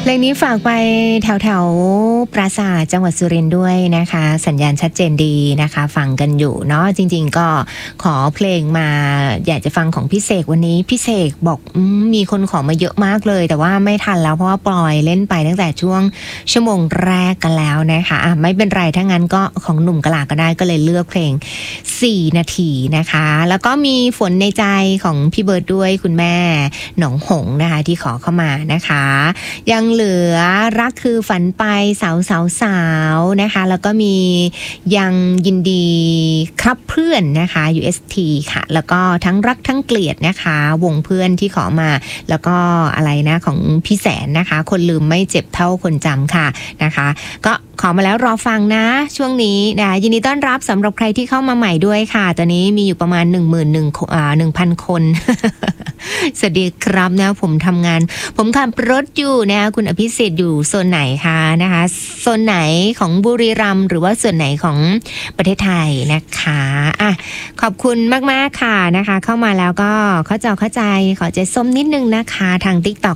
ลงนี้ฝากไปแถวปราสาทจังหวัดสุรินทร์ด้วยนะคะสัญญาณชัดเจนดีนะคะฟังกันอยู่เนาะจริงๆก็ขอเพลงมาอยากจะฟังของพี่เสกวันนี้พี่เสกบอกมีคนขอมาเยอะมากเลยแต่ว่าไม่ทันแล้วเพราะว่าปล่อยเล่นไปตั้งแต่ช่วงชั่วโมงแรกกันแล้วนะคะไม่เป็นไรถ้างั้นก็ของหนุ่มกะลาก็ได้ก็เลยเลือกเพลง4นาทีนะคะแล้วก็มีฝนในใจของพี่เบิร์ดด้วยคุณแม่หนองหงนะคะที่ขอเข้ามานะคะยังเหลือรักคือฝันไปสาวนะคะแล้วก็มียังยินดีครับเพื่อนนะคะ UST ค่ะแล้วก็ทั้งรักทั้งเกลียดนะคะวงเพื่อนที่ขอมาแล้วก็อะไรนะของพี่แสนนะคะคนลืมไม่เจ็บเท่าคนจำค่ะนะคะก็ขอมาแล้วรอฟังนะช่วงนี้นะยินดีต้อนรับสำหรับใครที่เข้ามาใหม่ด้วยค่ะตอนนี้มีอยู่ประมาณ 1,000 คน สวัสดีครับนะผมทำงานผมขับรถอยู่นะคุณอภิสิทธิ์อยู่โซนไหนคะนะคะโซนไหนของบุรีรัมย์หรือว่าส่วนไหนของประเทศไทยนะคะขอบคุณมากๆค่ะนะคะเข้ามาแล้วก็เข้าใจขอใจส้มนิดนึงนะคะทาง TikTok